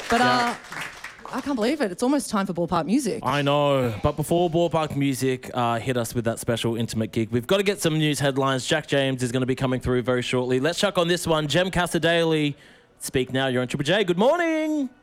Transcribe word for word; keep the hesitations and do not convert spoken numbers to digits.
But Yeah. uh, I can't believe it. It's almost time for ballpark music. I know, but before Ballpark Music uh, hit us with that special intimate gig, we've got to get some news headlines. Jack James is going to be coming through very shortly. Let's chuck on this one. Jem Casadale, speak now. You're on Triple J. Good morning.